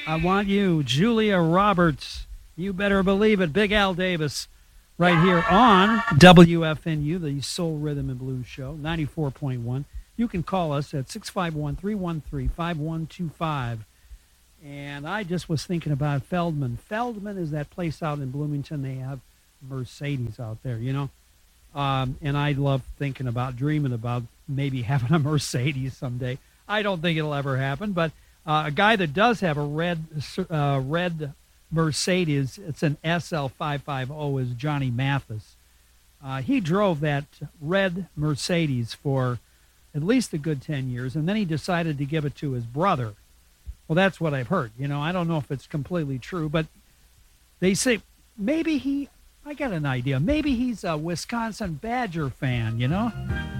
I Want You, Julia Roberts. You better believe it. Big Al Davis right here on WFNU, the Soul Rhythm and Blues Show, 94.1. You can call us at 651-313-5125. And I just was thinking about Feldman. Feldman is that place out in Bloomington. They have Mercedes out there, you know. And I love thinking about, dreaming about maybe having a Mercedes someday. I don't think it'll ever happen, but a guy that does have a red Mercedes, it's an SL550, is Johnny Mathis. He drove that red Mercedes for at least a good 10 years, and then he decided to give it to his brother. Well, that's what I've heard. You know, I don't know if it's completely true, but they say maybe I got an idea. Maybe he's a Wisconsin Badger fan, you know?